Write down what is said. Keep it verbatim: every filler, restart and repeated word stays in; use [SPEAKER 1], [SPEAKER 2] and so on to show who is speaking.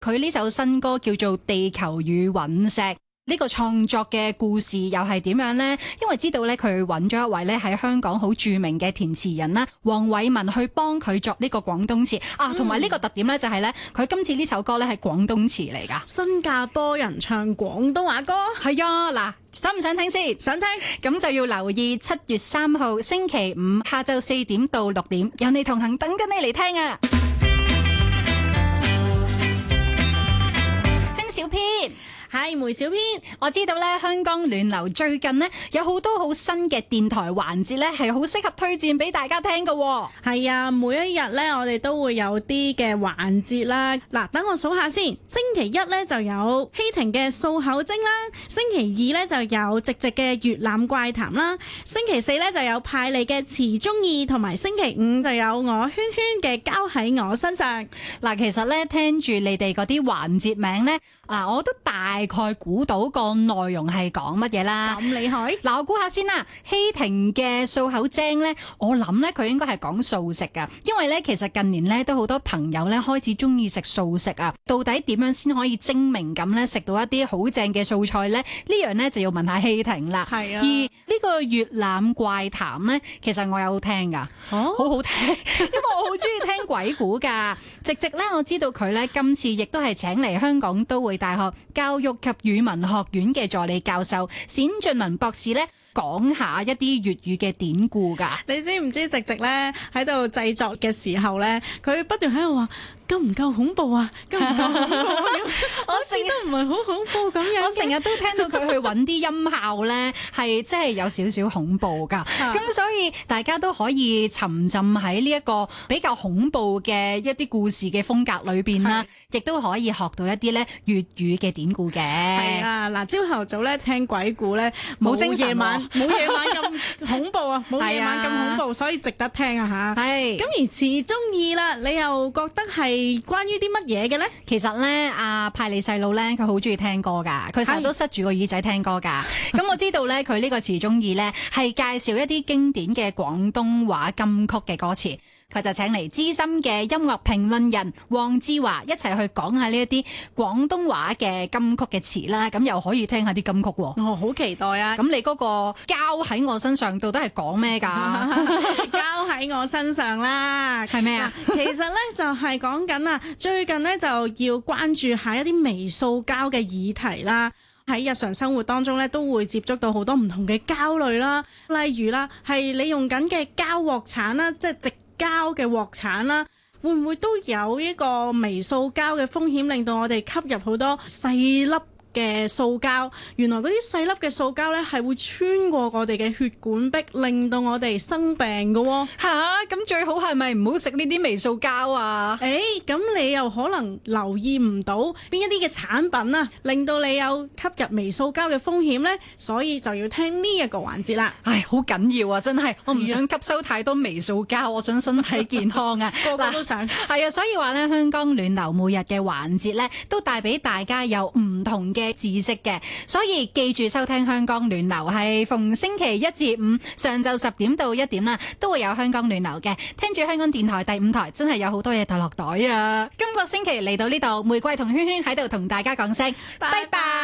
[SPEAKER 1] 佢呢首新歌叫做《地球與隕石》。呢個創作嘅故事又係點樣呢？因為知道咧，佢揾咗一位咧喺香港好著名嘅填詞人啦，黃偉文去幫佢作呢個廣東詞啊，同埋呢個特點咧就係咧，佢今次呢首歌咧係廣東詞嚟噶，
[SPEAKER 2] 新加坡人唱廣東話歌，
[SPEAKER 1] 係啊，嗱，想唔想聽先？
[SPEAKER 2] 想聽，
[SPEAKER 1] 咁就要留意七月三號星期五下晝四點到六點，有你同行，等緊你嚟聽啊！圈小編。
[SPEAKER 2] 係梅小編，
[SPEAKER 1] 我知道咧，香港暖流最近呢有好多好新嘅電台環節咧，係好適合推薦俾大家聽噶。
[SPEAKER 2] 係啊，每一日咧，我哋都會有啲嘅環節啦。嗱，等我數下先。星期一咧就有希婷嘅掃口精啦，星期二咧就有直直嘅粵覽怪談啦，星期四咧就有派利嘅詞中意，同埋星期五就有我圈圈嘅交喺我身上。
[SPEAKER 1] 嗱，其實咧聽住你哋嗰啲環節名咧，嗱，我都大大概估到個內容係講乜嘢啦？
[SPEAKER 2] 咁厲害！
[SPEAKER 1] 嗱，我估下先啦。希婷嘅掃口精咧，我諗咧佢應該係講素食噶，因為咧其實近年咧都好多朋友咧開始中意食素食啊。到底點樣先可以精明咁咧食到一啲好正嘅素菜咧？呢樣咧就要問下希婷啦。
[SPEAKER 2] 係啊。
[SPEAKER 1] 而呢個粵覽怪談咧，其實我有聽噶，
[SPEAKER 2] 哦、
[SPEAKER 1] 好好聽，因為我好中意聽鬼故噶。直直咧，我知道佢咧今次亦都係請嚟香港都會大學教育及語文學院嘅助理教授冼俊文博士咧，講下一啲粵語嘅典故噶。
[SPEAKER 2] 你知唔知直直咧喺度製作嘅時候咧，佢不斷喺度話夠唔夠恐怖啊？夠唔夠恐怖啊？我成日都唔係好恐怖咁樣。
[SPEAKER 1] 我成日都聽到佢去揾啲音效咧，係真係有少少恐怖噶。咁所以大家都可以沉浸喺呢一個比較恐怖嘅一啲故事嘅風格裏邊啦，亦都可以學到一啲咧粵語嘅典故嘅。
[SPEAKER 2] 係啊，嗱，朝頭早咧聽鬼故咧冇夜晚冇夜晚咁恐怖啊，冇夜晚咁恐怖，所以值得聽啊吓。係。咁而詞中意啦，你又覺得係關於啲乜嘢嘅咧？
[SPEAKER 1] 其實咧，阿派利細路咧，佢好中意聽歌噶，佢成日都塞住個耳仔聽歌噶。咁我知道咧，佢呢個詞中意咧係介紹一啲經典嘅廣東話金曲嘅歌詞。佢就請嚟資深嘅音樂評論人黃志華一齊去講下呢一啲廣東話嘅金曲嘅詞啦，咁又可以聽下啲金曲喎。
[SPEAKER 2] 哦，好期待啊！
[SPEAKER 1] 咁你嗰個交喺我身上到底係講咩㗎？
[SPEAKER 2] 交喺我身上啦，
[SPEAKER 1] 係咩啊？
[SPEAKER 2] 其實咧就係講緊啊，最近咧就要關注下一啲微塑膠嘅議題啦。喺日常生活當中咧，都會接觸到好多唔同嘅膠類啦，例如啦，係你用緊嘅膠鑊鏟啦，即係直膠嘅鑊鏟啦，會唔會都有一個微塑膠嘅風險，令到我哋吸入好多細粒嘅塑膠？原來嗰啲細粒嘅塑膠咧係會穿過我哋嘅血管壁，令到我哋生病㗎喎。
[SPEAKER 1] 吓，咁最好係咪唔好食呢啲微塑膠啊？
[SPEAKER 2] 誒，咁你又可能留意唔到邊一啲嘅產品啊，令到你有吸入微塑膠嘅風險咧，所以就要聽呢一個環節啦。
[SPEAKER 1] 唉，好緊要啊，真係，我唔想吸收太多微塑膠，我想身體健康啊，
[SPEAKER 2] 個個都想。係
[SPEAKER 1] 啊，所以話咧，香港暖流每日嘅環節咧，都帶俾大家有唔同嘅嘅知識嘅，所以記住收聽香港暖流，係逢星期一至五上晝十點到一點啦，都會有香港暖流嘅。聽住香港電台第五台，真係有好多嘢袋落袋啊！今個星期嚟到呢度，玫瑰同圈圈喺度同大家講聲拜拜。